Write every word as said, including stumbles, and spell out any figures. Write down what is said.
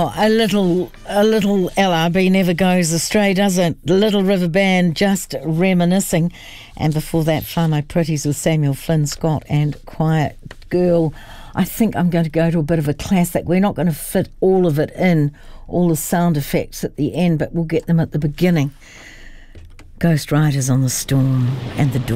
Oh, a little, a little L R B never goes astray, does it? Little River Band, Just Reminiscing. And before that, Fly My Pretties with Samuel Flynn Scott and Quiet Girl. I think I'm going to go to a bit of a classic. We're not going to fit all of it in, all the sound effects at the end, but we'll get them at the beginning. Ghost Riders on the Storm and the Door.